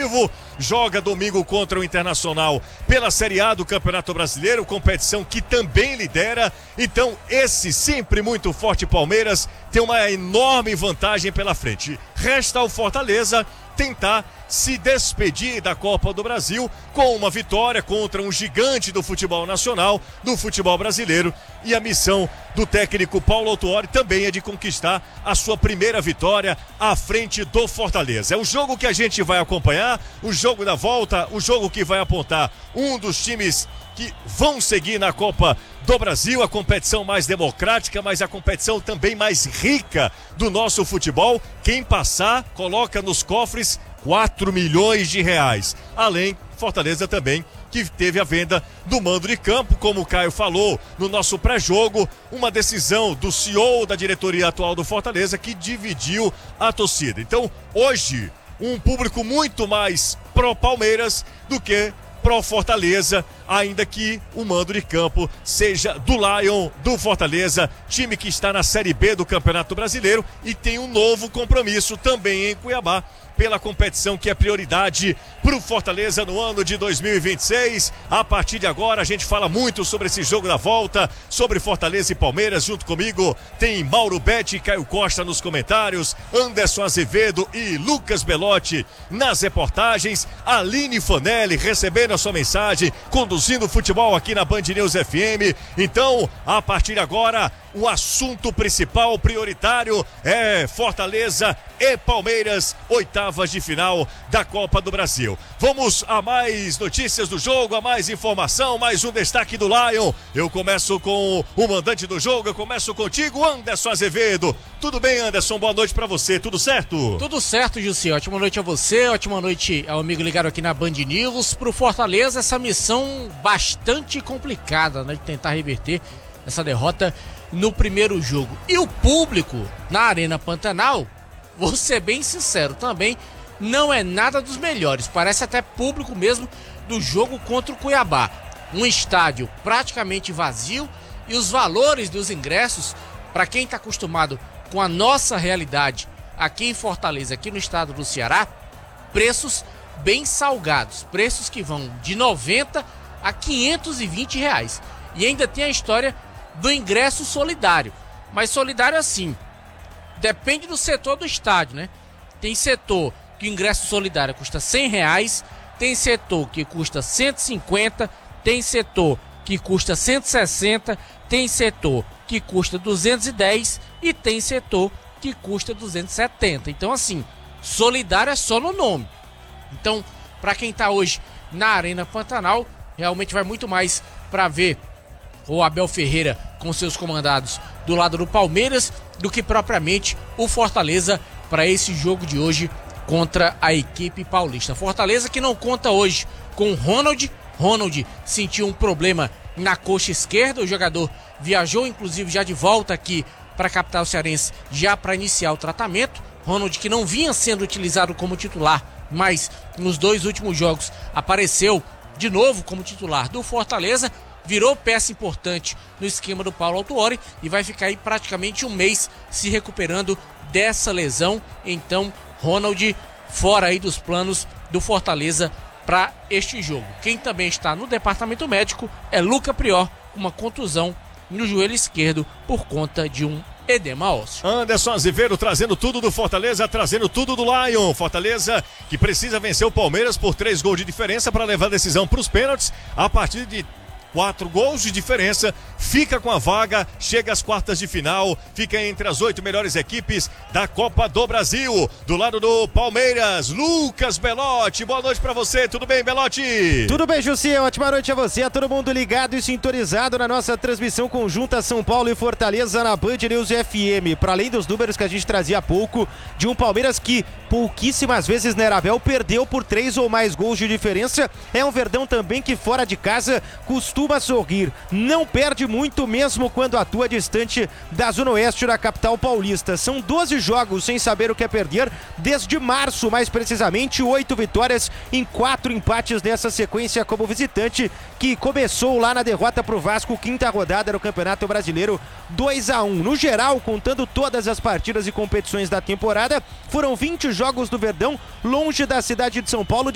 positivo, joga domingo contra o Internacional pela Série A do Campeonato Brasileiro, competição que também lidera. Então esse sempre muito forte Palmeiras tem uma enorme vantagem pela frente. Resta ao Fortaleza tentar se despedir da Copa do Brasil com uma vitória contra um gigante do futebol nacional, do futebol brasileiro, e a missão do técnico Paulo Autuori também é de conquistar a sua primeira vitória à frente do Fortaleza. É o jogo que a gente vai acompanhar, o jogo da volta, o jogo que vai apontar um dos times que vão seguir na Copa do Brasil, a competição mais democrática, mas a competição também mais rica do nosso futebol. Quem passar, coloca nos cofres 4 milhões de reais. Além, Fortaleza também, que teve a venda do mando de campo, como o Caio falou no nosso pré-jogo, uma decisão do CEO da diretoria atual do Fortaleza que dividiu a torcida. Então, hoje, um público muito mais pró-Palmeiras do que pró-Fortaleza, ainda que o mando de campo seja do Lion, do Fortaleza, time que está na Série B do Campeonato Brasileiro e tem um novo compromisso também em Cuiabá, pela competição que é prioridade para o Fortaleza no ano de 2026. A partir de agora a gente fala muito sobre esse jogo da volta, sobre Fortaleza e Palmeiras. Junto comigo tem Mauro Betti e Caio Costa nos comentários, Anderson Azevedo e Lucas Belotti nas reportagens, Aline Fanelli recebendo a sua mensagem, conduzindo o futebol aqui na Band News FM. Então, a partir de agora, o assunto principal, prioritário, é Fortaleza e Palmeiras, oitavas de final da Copa do Brasil. Vamos a mais notícias do jogo, a mais informação, mais um destaque do Lion. Eu começo com o mandante do jogo, eu começo contigo, Anderson Azevedo. Tudo bem, Anderson? Boa noite pra você, tudo certo? Tudo certo, Jussi. Ótima noite a você, ótima noite ao amigo ligado aqui na Band News. Pro Fortaleza, essa missão bastante complicada, né, de tentar reverter essa derrota no primeiro jogo. E o público na Arena Pantanal, vou ser bem sincero, também não é nada dos melhores. Parece até público mesmo do jogo contra o Cuiabá. Um estádio praticamente vazio e os valores dos ingressos, para quem está acostumado com a nossa realidade aqui em Fortaleza, aqui no estado do Ceará, preços bem salgados, preços que vão de 90 a 520 reais. E ainda tem a história do ingresso solidário, mas solidário assim, depende do setor do estádio, né? Tem setor que o ingresso solidário custa 100 reais, tem setor que custa 150, tem setor que custa 160, tem setor que custa 210 e tem setor que custa 270. Então assim, solidário é só no nome. Então, para quem tá hoje na Arena Pantanal, realmente vai muito mais para ver o Abel Ferreira com seus comandados do lado do Palmeiras do que propriamente o Fortaleza para esse jogo de hoje contra a equipe paulista. Fortaleza que não conta hoje com o Ronald. Ronald sentiu um problema na coxa esquerda, o jogador viajou inclusive já de volta aqui para a capital cearense já para iniciar o tratamento. Ronald que não vinha sendo utilizado como titular, mas nos 2 últimos jogos apareceu de novo como titular do Fortaleza, virou peça importante no esquema do Paulo Autuori e vai ficar aí praticamente um mês se recuperando dessa lesão. Então, Ronald fora aí dos planos do Fortaleza para este jogo. Quem também está no departamento médico é Luca Prior, com uma contusão no joelho esquerdo por conta de um edema ósseo. Anderson Azevedo trazendo tudo do Fortaleza, trazendo tudo do Lion. Fortaleza que precisa vencer o Palmeiras por 3 gols de diferença para levar a decisão para os pênaltis. A partir de 4 gols de diferença, fica com a vaga, chega às quartas de final, fica entre as 8 melhores equipes da Copa do Brasil. Do lado do Palmeiras, Lucas Belotti, boa noite pra você, tudo bem, Belotti? Tudo bem, Jussi, ótima noite a você, a todo mundo ligado e sintonizado na nossa transmissão conjunta São Paulo e Fortaleza na Band News FM. Para além dos números que a gente trazia há pouco, de um Palmeiras que pouquíssimas vezes, né, Abel, perdeu por 3 ou mais gols de diferença, é um Verdão também que fora de casa costuma sorrir, não perde muito mesmo quando atua distante da zona oeste da capital paulista. São 12 jogos sem saber o que é perder desde março, mais precisamente 8 vitórias em 4 empates nessa sequência como visitante, que começou lá na derrota pro Vasco, 5ª rodada do Campeonato Brasileiro, 2-1. No geral, contando todas as partidas e competições da temporada, foram 20 jogos do Verdão longe da cidade de São Paulo